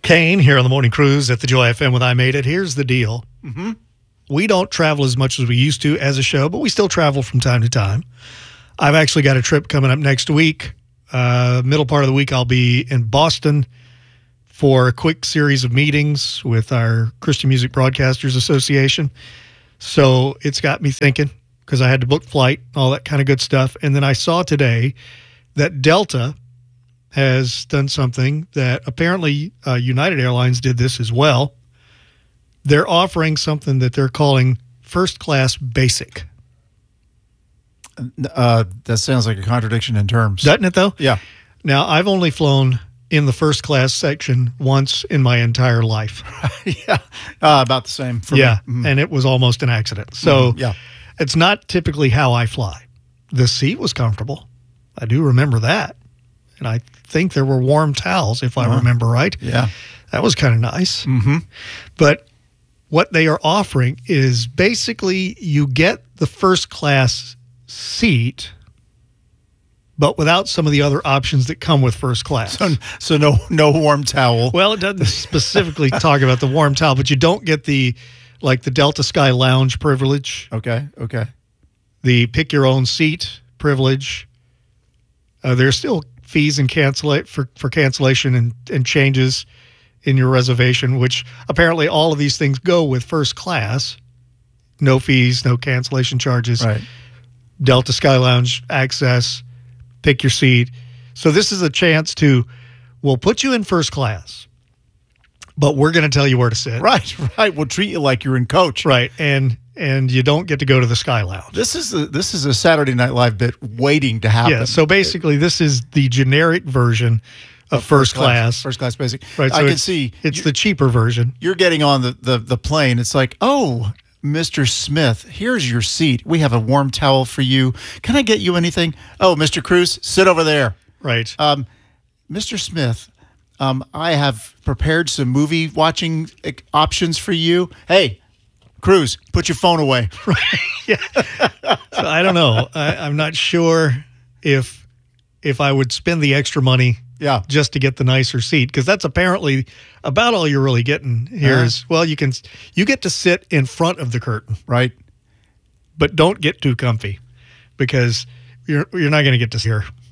Kane here on the Morning Cruise at the Joy FM with I Made It. Here's the deal. Mm-hmm. We don't travel as much as we used to as a show, but we still travel from time to time. I've actually got a trip coming up next week. Middle part of the week, I'll be in Boston for a quick series of meetings with our Christian Music Broadcasters Association. So it's got me thinking, because I had to book flight, all that kind of good stuff. And then I saw today that Delta has done something that apparently United Airlines did this as well. They're offering something that they're calling First Class Basic. That sounds like a contradiction in terms. Doesn't it, though? Yeah. Now, I've only flown in the first class section once in my entire life. Yeah. About the same for me. Mm-hmm. And it was almost an accident. So yeah. It's not typically how I fly. The seat was comfortable. I do remember that. And I think there were warm towels, if I remember right. Yeah. That was kind of nice. Mm-hmm. But what they are offering is basically you get the first class seat, but without some of the other options that come with first class. So no warm towel. Well, it doesn't specifically talk about the warm towel, but you don't get the Delta Sky Lounge privilege. Okay. The pick your own seat privilege. There's still fees and for cancellation and changes in your reservation, which apparently all of these things go with first class. No fees, no cancellation charges. Right. Delta Sky Lounge access, pick your seat. So this is a chance we'll put you in first class, but we're going to tell you where to sit. Right. We'll treat you like you're in coach. Right. And you don't get to go to the Sky Lounge. This is a Saturday Night Live bit waiting to happen. Yeah. So basically, this is the generic version of first class. First class basic. Right. So I can see it's the cheaper version. You're getting on the plane. It's like, oh, Mr. Smith, here's your seat. We have a warm towel for you. Can I get you anything? Oh, Mr. Cruz, sit over there. Right. Mr. Smith, I have prepared some movie watching options for you. Hey, Cruz, put your phone away. Right. Yeah. So I don't know. I'm not sure if I would spend the extra money just to get the nicer seat, because that's apparently about all you're really getting here is, well, you get to sit in front of the curtain. Right. But don't get too comfy, because you're not going to get to see her.